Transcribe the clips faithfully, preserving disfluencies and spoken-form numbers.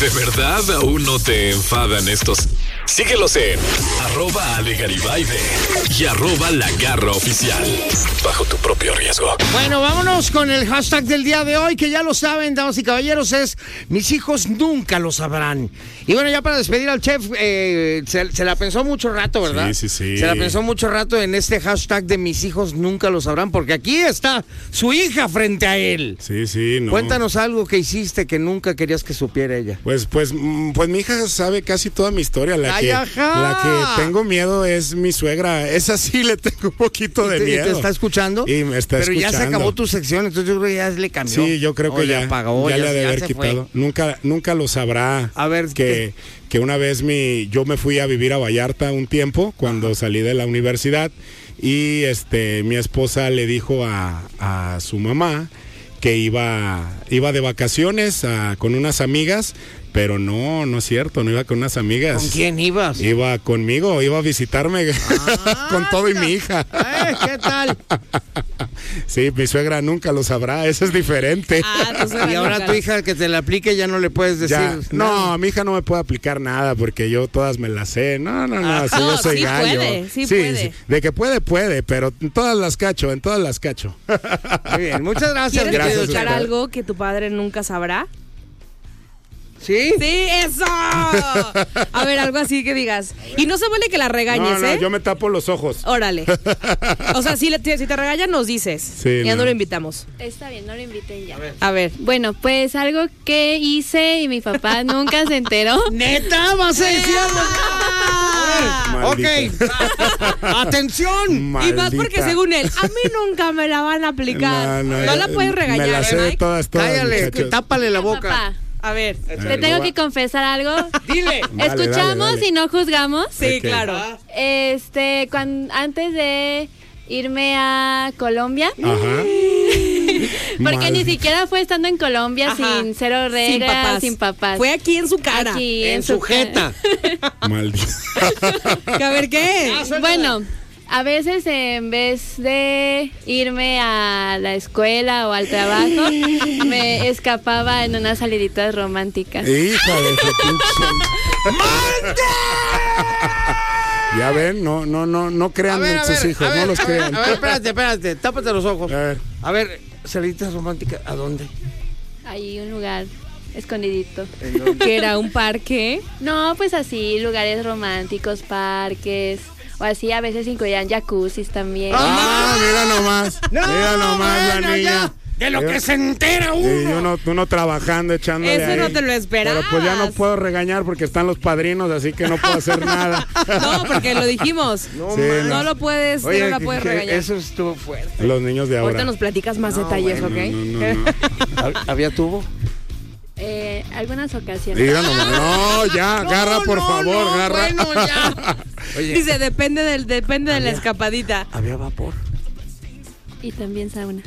¿De verdad aún no te enfadan estos? Síguelos en arroba Ale Garibay y arroba La Garra Oficial. Bajo tu propio riesgo. Bueno, vámonos con el hashtag del día de hoy, que ya lo saben, damas y caballeros, es mis hijos nunca lo sabrán. Y bueno, ya para despedir al chef, eh, se, se la pensó mucho rato, ¿verdad? Sí, sí, sí. Se la pensó mucho rato en este hashtag de mis hijos nunca lo sabrán, porque aquí está su hija frente a él. Sí, sí, no. Cuéntanos algo que hiciste que nunca querías que supiera ella. Pues, pues, pues mi hija sabe casi toda mi historia. La, Ay, que, ajá. la que tengo miedo es mi suegra. Esa sí le tengo un poquito de ¿Y te, miedo. ¿Y te está escuchando? Y me está Pero escuchando. ya se acabó tu sección, entonces yo creo que ya le cambió. Sí, yo creo que o ya, le apagó, ya, ya, le ha de ya haber se quitado. fue. Nunca, nunca lo sabrá. A ver, que, que una vez mi, yo me fui a vivir a Vallarta un tiempo cuando Ajá. salí de la universidad y este, mi esposa le dijo a, a su mamá que iba, iba de vacaciones a, con unas amigas. Pero no, no es cierto, no iba con unas amigas. ¿Con quién ibas? Iba conmigo, iba a visitarme ah, con todo y mi hija. Eh, ¿qué tal? Sí, mi suegra nunca lo sabrá, eso es diferente. Ah, y ahora nunca. Tu hija que te la aplique ya no le puedes decir ya, no, nada. A mi hija no me puede aplicar nada porque yo todas me las sé. No, no, no, ah, si no, yo soy sí gallo. Puede, sí, sí puede. Sí, de que puede, puede, pero en todas las cacho, en todas las cacho. Muy bien, muchas gracias. ¿Quieres gracias, escuchar algo que tu padre nunca sabrá? ¿Sí? Sí, eso. A ver, algo así que digas. Y no se vale que la regañes, no, no, ¿eh? yo me tapo los ojos. Órale. O sea, si, le, si te regañan, nos dices. Sí, ya no. no lo invitamos. Está bien, no lo inviten ya. A ver. A ver. Bueno, pues algo que hice y mi papá nunca se enteró. ¿Neta? ¿Vas a decir algo? Maldita. Ok. Atención. Maldita. Y más porque según él, a mí nunca me la van a aplicar. No, no, no la puedes regañar, me la sé ¿eh, de Mike? todas, todas, Cállale, muchachos. tápale la boca. Papá, A ver. te tengo que confesar algo. Dile. Dale, Escuchamos dale, dale. y no juzgamos. Sí, Ok. claro. Este, cuando, antes de irme a Colombia, Ajá. porque Mal. ni siquiera fue estando en Colombia, Ajá. sin cero Sin reglas, papás. sin papás. Fue aquí en su cara. Aquí, En su jeta. Maldita. A ver, ¿qué? Bueno, a veces en vez de irme a la escuela o al trabajo, me escapaba en unas saliditas románticas. Hija de su pinche. Ya ven, no, no, no, no crean A ver, en a sus ver, hijos, a ver, no los a ver, crean. A ver, espérate, espérate, tápate los ojos. A ver. A ver, saliditas románticas, ¿a dónde? Ahí un lugar escondidito. ¿En dónde? Que era un parque. No, pues así, lugares románticos, parques, o así a veces incluían jacuzzis también. Ah, mira nomás. No, mira nomás bueno, la niña. ya, de lo que se entera uno. Y uno, uno trabajando, echándole Eso ahí. no te lo esperabas. Pero pues ya no puedo regañar porque están los padrinos, así que no puedo hacer nada. No, porque lo dijimos. No, Sí, man. No lo puedes, Oye, no la que- puedes que regañar. Eso estuvo fuerte. Los niños de ahora. Ahorita nos platicas más No, detalles, bueno, ¿ok? No, no, no. ¿Había tubo? Eh, algunas ocasiones. Mira nomás. No, ya, agarra por no, favor, no, agarra. bueno, ya. Oye, Dice, depende del, depende de la Había- escapadita. ¿había vapor? Y también sauna.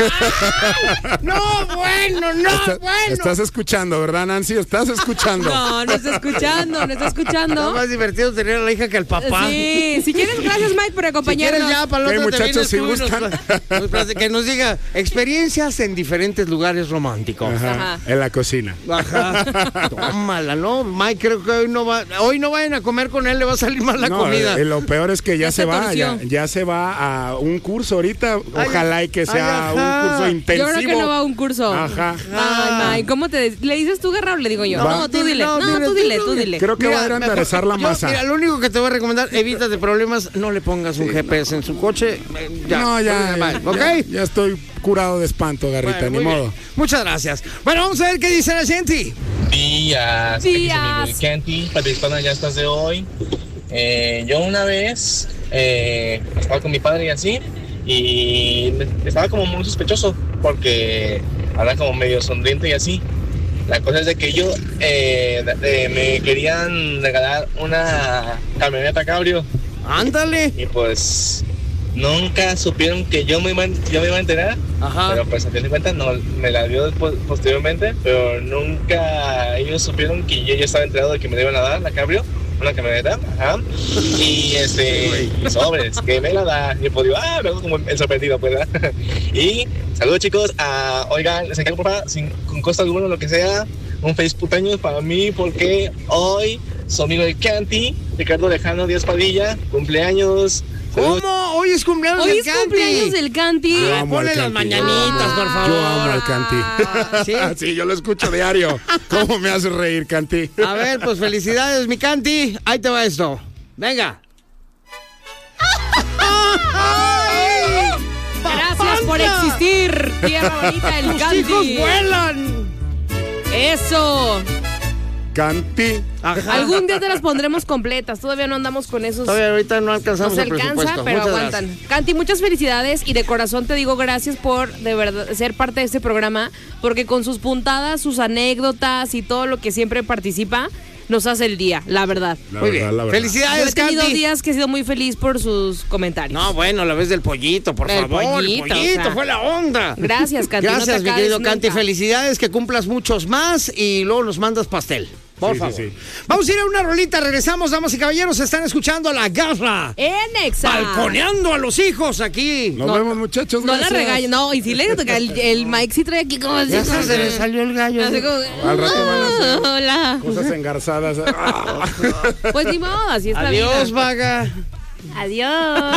No, bueno, no, Está- bueno. Estás escuchando, ¿verdad, Nancy? Estás escuchando. No, no está escuchando, no está Está escuchando. más divertido tener a la hija que al papá. Sí, si quieres, gracias Mike por Si acompañarnos. quieres ya para Ok, el otro te muchachos, vienes si tú y nos- gustan. nos plati- que nos diga experiencias en diferentes lugares románticos. Ajá, Ajá. en la cocina. Ajá. Tómala, ¿no? Mike, creo que hoy no va, hoy no vayan a comer con él, le va a salir mal la No, comida. eh, lo peor es que ya, Ya se se va, ya, torció. ya se va a un curso ahorita. Ay, Ojalá y que sea ay, un ajá. curso Yo intensivo. creo que no va a un curso. Ajá. Ay, Mike, ¿cómo te de- le dices tú, Guerra, o le digo yo? Va. No, tú dile. No, No, dile, tú dile, tú tú dile. dile. Creo que va a ir a mejor- enderezar la yo, masa. Mira, lo único que te voy a recomendar, evítate problemas, no le pongas un G P S en su coche. eh, Ya, no, ya, Bye, ya, ¿ok? ya, ya estoy curado de espanto, Garrita, Bueno, ni muy modo. bien. Muchas gracias. Bueno, vamos a ver qué dice la gente. Días, aquí Días. es mi Wilcanti, participando en Ya Estás de hoy. Eh, yo una vez eh, estaba con mi padre y así, y estaba como muy sospechoso porque habla como medio sonriente y así. La cosa es de que ellos eh, de- me querían regalar una camioneta cabrio Ándale. y pues nunca supieron que yo me iba, yo me iba a enterar. Ajá. Pero pues a fin de cuentas no, me la dio después, posteriormente, pero nunca ellos supieron que yo ya estaba enterado de que me la iban a dar la cabrio, una camioneta, ajá, y este, y sobres, que me la da, y pues digo, ah, me hago como el sorprendido, pues, ¿verdad? Y saludos chicos, ah, oigan, les encargo por favor, sin con costo alguno, lo que sea, un feliz cumpleaños para mí porque hoy su amigo de Canty, Ricardo Lejano Díaz Padilla, cumpleaños. ¿Cómo? Hoy es cumpleaños Hoy del es Canty. cumpleaños del Canty. Yo amo Ponle al las Canty. mañanitas, por favor. Yo amo al Canty. Ah, ¿sí? Sí, yo lo escucho diario. ¿Cómo me hace reír, Canty? A ver, pues felicidades, mi Canty. Ahí te va esto. Venga. Gracias por existir, tierra bonita del ¡Tus Canty. hijos vuelan! Eso. Canty. Ajá. Algún día te las pondremos completas. Todavía no andamos con esos. Todavía ahorita no alcanzamos No se el alcanza, presupuesto. pero Muchas aguantan. gracias. Canty, muchas felicidades y de corazón te digo gracias por de verdad ser parte de este programa, porque con sus puntadas, sus anécdotas y todo lo que siempre participa, nos hace el día, la verdad. La Muy verdad, bien. la verdad. Yo Felicidades, he tenido Canty. días que he sido muy feliz por sus comentarios. No, bueno, la vez del pollito, por El favor. pollito, el pollito o sea. fue la onda. Gracias, Canty. no te Gracias, mi acabes querido nunca. Canty. Felicidades, que cumplas muchos más y luego nos mandas pastel. Por Sí, favor. sí, sí. Vamos a ir a una rolita. Regresamos, damas y caballeros. Están escuchando La Garra. En Exa. Balconeando a los hijos aquí. Nos No, vemos, muchachos. No la gracias. regañen, no, y si le toca el, el Mike sí trae aquí como así. Ya como hasta se que- le salió el gallo. así como- Al rato van a hacer Hola. cosas engarzadas. Ah. Pues ni modo, así es la Adiós, vida. vaga. Adiós.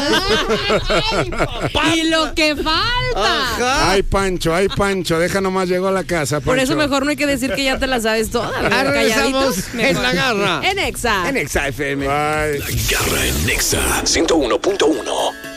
Y lo que falta. Ajá. Ay, Pancho, ay, Pancho. Deja nomás llegó a la casa, Pancho. Por eso mejor no hay que decir que ya te la sabes toda. Ah, regresamos Calladitos, en mejor. La Garra. En Exa. En Exa F M. Bye. La Garra en Nexa ciento uno punto uno.